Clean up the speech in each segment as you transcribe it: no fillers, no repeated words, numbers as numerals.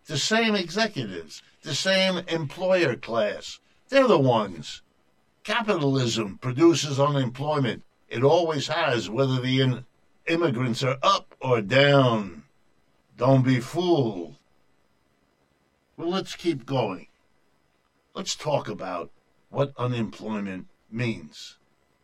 the same executives, the same employer class. They're the ones. Capitalism produces unemployment. It always has, whether the immigrants are up or down. Don't be fooled. Well, let's keep going. Let's talk about what unemployment means.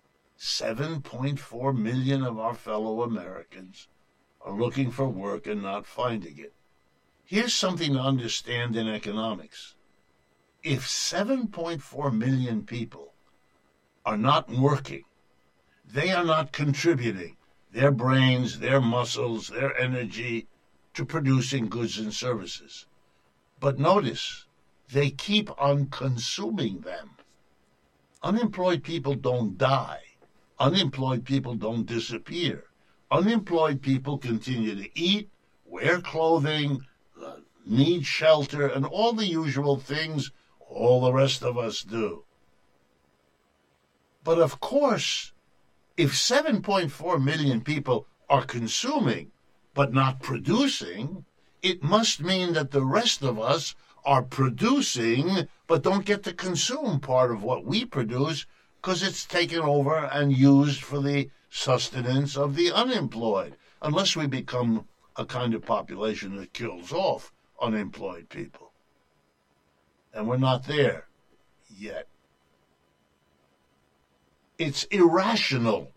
7.4 million of our fellow Americans are looking for work and not finding it. Here's something to understand in economics. If 7.4 million people are not working, they are not contributing their brains, their muscles, their energy to producing goods and services. But notice, they keep on consuming them. Unemployed people don't die. Unemployed people don't disappear. Unemployed people continue to eat, wear clothing, need shelter, and all the usual things all the rest of us do. But of course, if 7.4 million people are consuming but not producing, it must mean that the rest of us are producing but don't get to consume part of what we produce because it's taken over and used for the sustenance of the unemployed, unless we become a kind of population that kills off unemployed people. And we're not there yet. It's irrational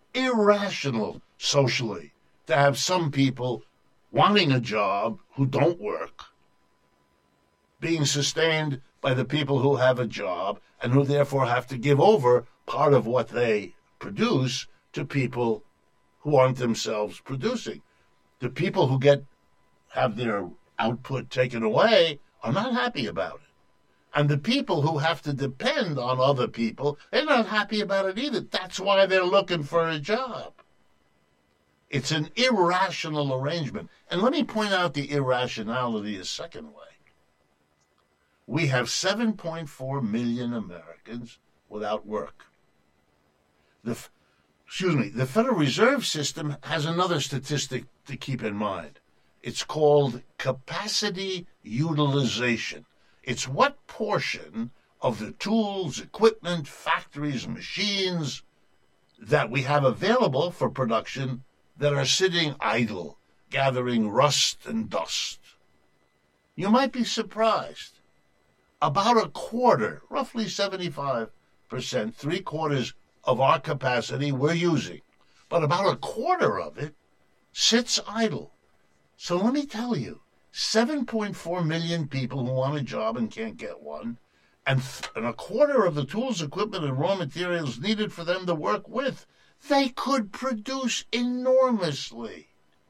socially to have some people wanting a job who don't work, being sustained by the people who have a job and who therefore have to give over part of what they produce to people who aren't themselves producing. The people who have their output taken away are not happy about it. And the people who have to depend on other people, they're not happy about it either. That's why they're looking for a job. It's an irrational arrangement. And let me point out the irrationality a second way. We have 7.4 million Americans without work. The Federal Reserve System has another statistic to keep in mind. It's called capacity utilization. It's what portion of the tools, equipment, factories, machines that we have available for production that are sitting idle, gathering rust and dust. You might be surprised. About a quarter, roughly 75%, 3/4 of our capacity we're using, but about a quarter of it sits idle. So let me tell you, 7.4 million people who want a job and can't get one, and a quarter of the tools, equipment, and raw materials needed for them to work with, they could produce enormously.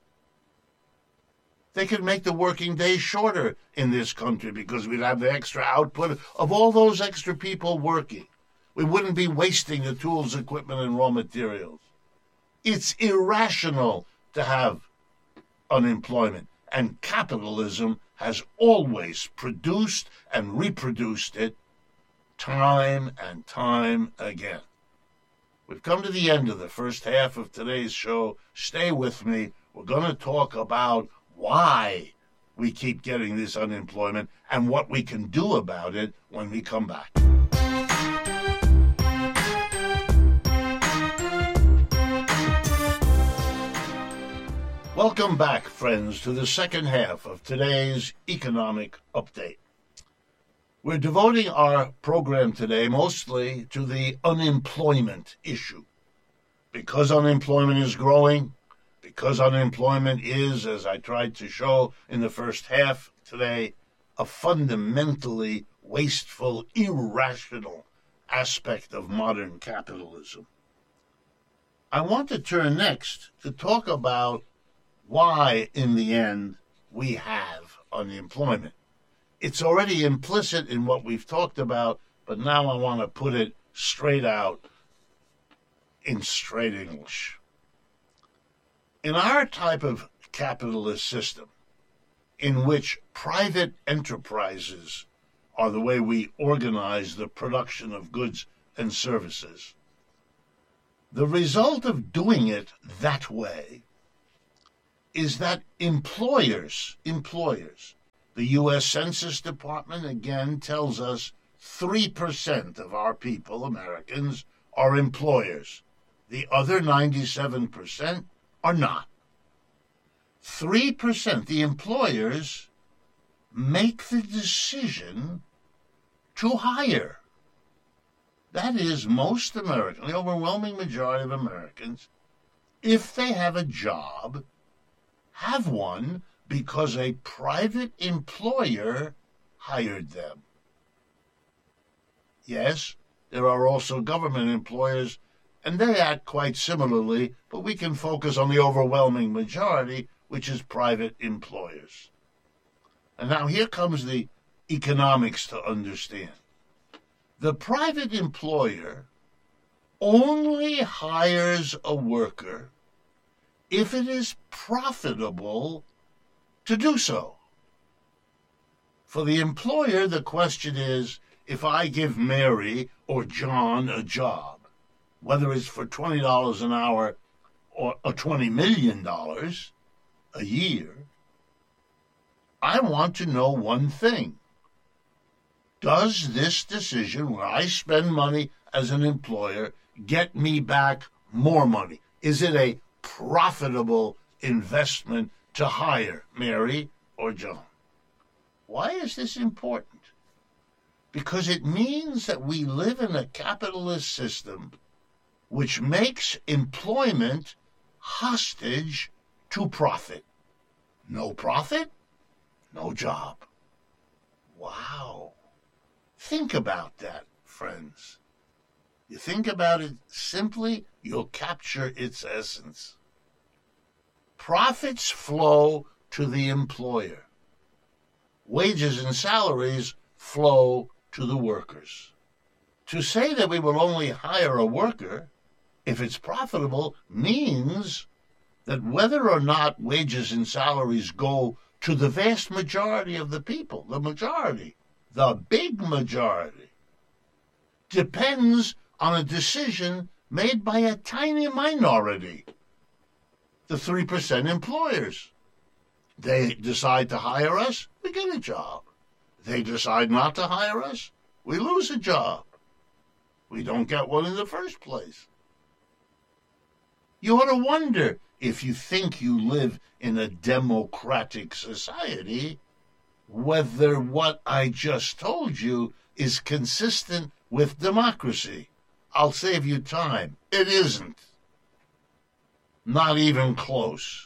They could make the working day shorter in this country because we'd have the extra output of all those extra people working. We wouldn't be wasting the tools, equipment, and raw materials. It's irrational to have unemployment, and capitalism has always produced and reproduced it time and time again. We've come to the end of the first half of today's show. Stay with me. We're going to talk about why we keep getting this unemployment and what we can do about it when we come back. Welcome back, friends, to the second half of today's economic update. We're devoting our program today mostly to the unemployment issue. Because unemployment is growing, because unemployment is, as I tried to show in the first half today, a fundamentally wasteful, irrational aspect of modern capitalism. I want to turn next to talk about why, in the end, we have unemployment. It's already implicit in what we've talked about, but now I want to put it straight out in straight English. In our type of capitalist system, in which private enterprises are the way we organize the production of goods and services, the result of doing it that way is that employers The U.S. Census Department again tells us 3% of our people, Americans, are employers. The other 97% are not. 3%, the employers, make the decision to hire. That is, most Americans, the overwhelming majority of Americans, if they have a job, have one because a private employer hired them. Yes, there are also government employers, and they act quite similarly, but we can focus on the overwhelming majority, which is private employers. And now here comes the economics to understand. The private employer only hires a worker if it is profitable to do so. For the employer, the question is, if I give Mary or John a job, whether it's for $20 an hour or $20 million a year, I want to know one thing. Does this decision, where I spend money as an employer, get me back more money? Is it a profitable investment to hire Mary or John? Why is this important? Because it means that we live in a capitalist system which makes employment hostage to profit. No profit, no job. Wow. Think about that, friends. You think about it simply, you'll capture its essence. Profits flow to the employer. Wages and salaries flow to the workers. To say that we will only hire a worker if it's profitable means that whether or not wages and salaries go to the vast majority of the people, the majority, the big majority, depends on a decision made by a tiny minority, the 3% employers. They decide to hire us, we get a job. They decide not to hire us, we lose a job. We don't get one in the first place. You ought to wonder, if you think you live in a democratic society, whether what I just told you is consistent with democracy. I'll save you time. It isn't. Not even close.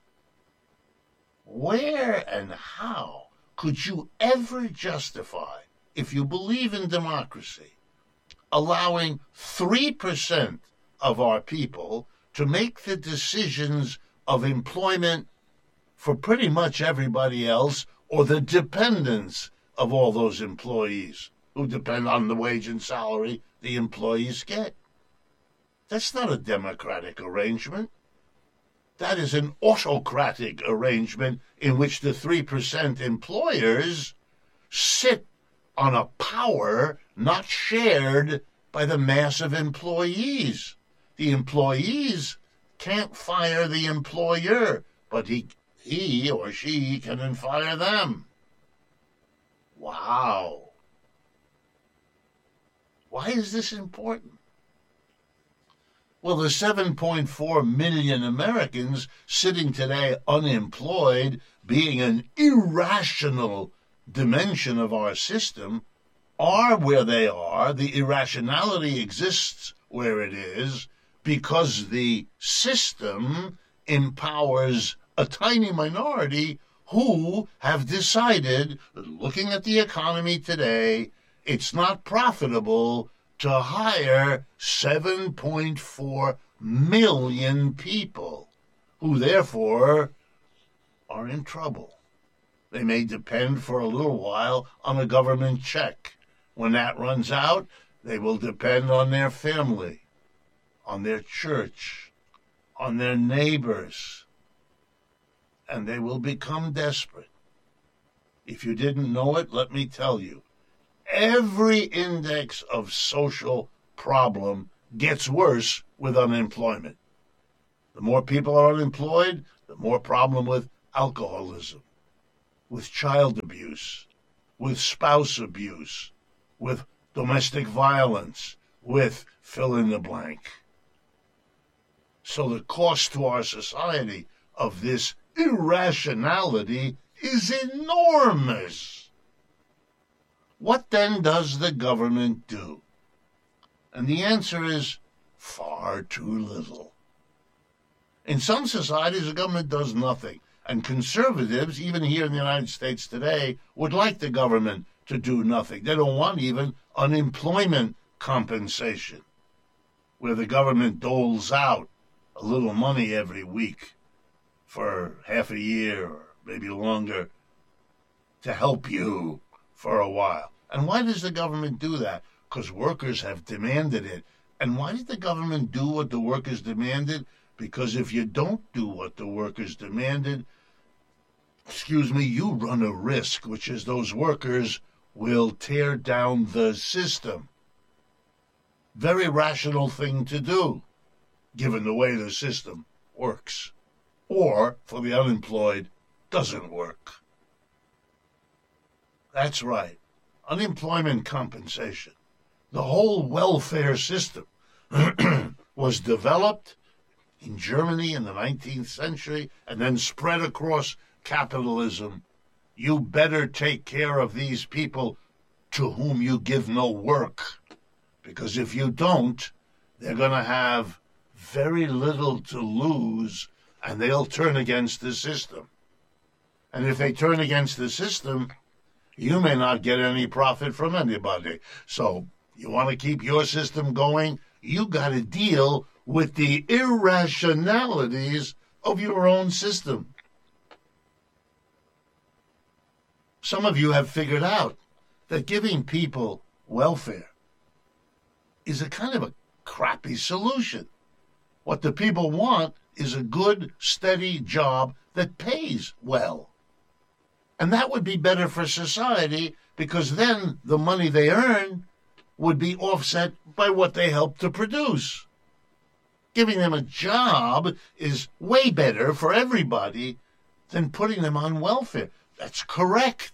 Where and how could you ever justify, if you believe in democracy, allowing 3% of our people to make the decisions of employment for pretty much everybody else, or the dependents of all those employees who depend on the wage and salary the employees get? That's not a democratic arrangement. That is an autocratic arrangement in which the 3% employers sit on a power not shared by the mass of employees. The employees can't fire the employer, but he or she can fire them. Wow. Why is this important? Well, the 7.4 million Americans sitting today unemployed, being an irrational dimension of our system, are where they are. The irrationality exists where it is because the system empowers a tiny minority who have decided, looking at the economy today, it's not profitable to hire 7.4 million people, who therefore are in trouble. They may depend for a little while on a government check. When that runs out, they will depend on their family, on their church, on their neighbors, and they will become desperate. If you didn't know it, let me tell you. Every index of social problem gets worse with unemployment. The more people are unemployed, the more problem with alcoholism, with child abuse, with spouse abuse, with domestic violence, with fill in the blank. So the cost to our society of this irrationality is enormous. What then does the government do? And the answer is far too little. In some societies, the government does nothing. And conservatives, even here in the United States today, would like the government to do nothing. They don't want even unemployment compensation, where the government doles out a little money every week for half a year or maybe longer to help you for a while. And why does the government do that? Because workers have demanded it. And why did the government do what the workers demanded? Because if you don't do what the workers demanded, you run a risk, which is those workers will tear down the system. Very rational thing to do, given the way the system works. Or, for the unemployed, doesn't work. That's right. Unemployment compensation. The whole welfare system was developed in Germany in the 19th century and then spread across capitalism. You better take care of these people to whom you give no work, because if you don't, they're going to have very little to lose and they'll turn against the system. And if they turn against the system, you may not get any profit from anybody. So you want to keep your system going, you got to deal with the irrationalities of your own system. Some of you have figured out that giving people welfare is a kind of a crappy solution. What the people want is a good, steady job that pays well. And that would be better for society, because then the money they earn would be offset by what they help to produce. Giving them a job is way better for everybody than putting them on welfare. That's correct.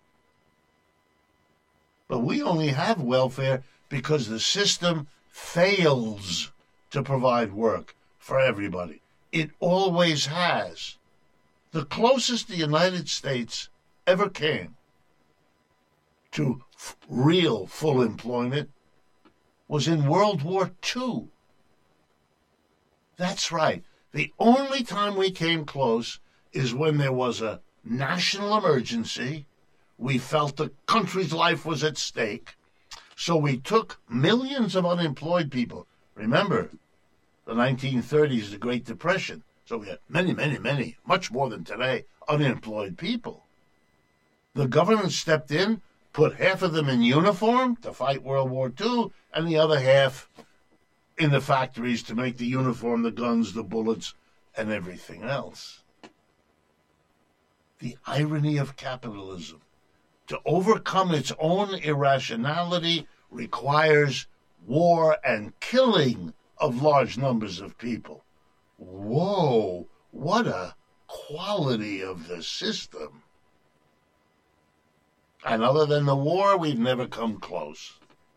But we only have welfare because the system fails to provide work for everybody. It always has. The closest the United States ever came to real full employment was in World War II. That's right. The only time we came close is when there was a national emergency. We felt the country's life was at stake. So we took millions of unemployed people. Remember, the 1930s, the Great Depression. So we had many, much more than today, unemployed people. The government stepped in, put half of them in uniform to fight World War II, and the other half in the factories to make the uniform, the guns, the bullets, and everything else. The irony of capitalism. To overcome its own irrationality requires war and killing of large numbers of people. Whoa, what a quality of the system. And other than the war, we've never come close.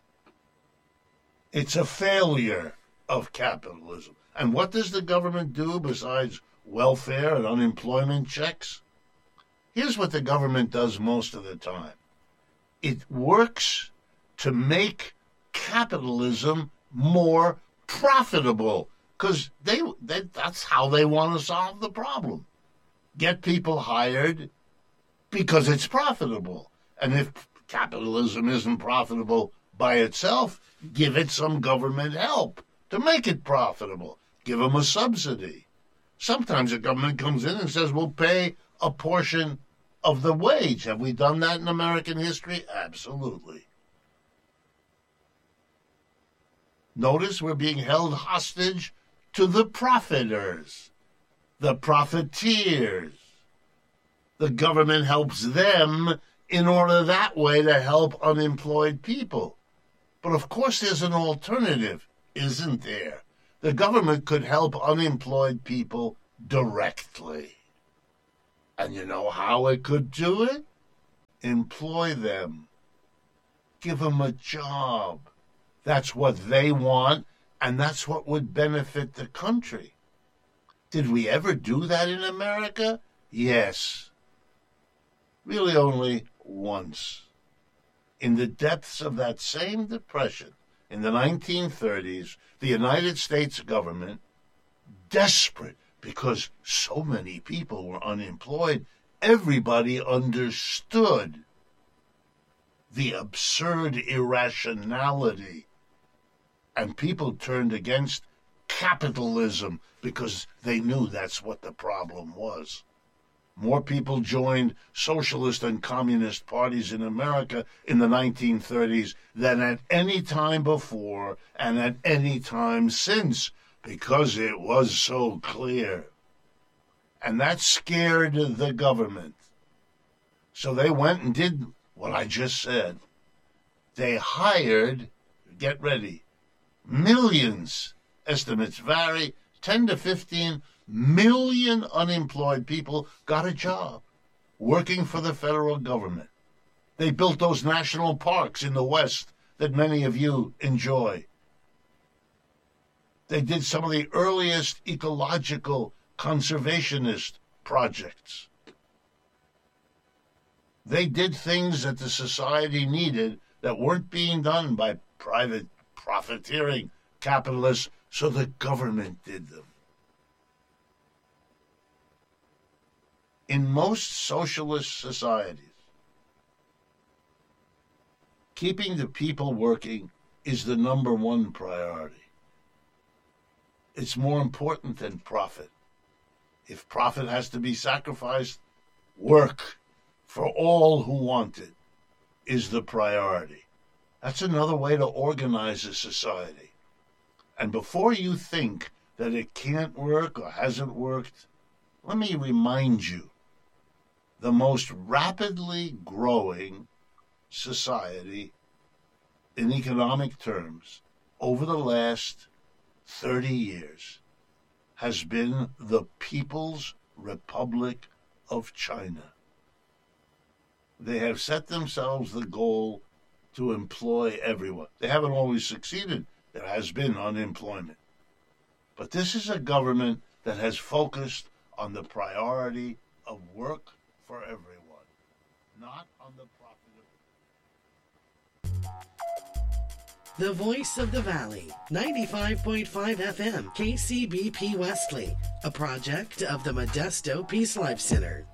It's a failure of capitalism. And what does the government do besides welfare and unemployment checks? Here's what the government does most of the time. It works to make capitalism more profitable, because that's how they want to solve the problem. Get people hired because it's profitable. And if capitalism isn't profitable by itself, give it some government help to make it profitable. Give them a subsidy. Sometimes the government comes in and says, we'll pay a portion of the wage. Have we done that in American history? Absolutely. Notice we're being held hostage to the profiteers, the profiteers. The government helps them in order that way to help unemployed people. But of course there's an alternative, isn't there? The government could help unemployed people directly. And you know how it could do it? Employ them. Give them a job. That's what they want, and that's what would benefit the country. Did we ever do that in America? Yes. Really only once. In the depths of that same depression, in the 1930s, the United States government, desperate because so many people were unemployed, everybody understood the absurd irrationality. And people turned against capitalism because they knew that's what the problem was. More people joined socialist and communist parties in America in the 1930s than at any time before and at any time since, because it was so clear. And that scared the government. So they went and did what I just said. They hired, get ready, millions, estimates vary, 10 to 15 million unemployed people got a job working for the federal government. They built those national parks in the West that many of you enjoy. They did some of the earliest ecological conservationist projects. They did things that the society needed that weren't being done by private profiteering capitalists, so the government did them. In most socialist societies, keeping the people working is the number one priority. It's more important than profit. If profit has to be sacrificed, work for all who want it is the priority. That's another way to organize a society. And before you think that it can't work or hasn't worked, let me remind you, the most rapidly growing society in economic terms over the last 30 years has been the People's Republic of China. They have set themselves the goal to employ everyone. They haven't always succeeded. There has been unemployment. But this is a government that has focused on the priority of work for everyone, not on the profit of... The Voice of the Valley, 95.5 FM, KCBP Wesley, a project of the Modesto Peace Life Center.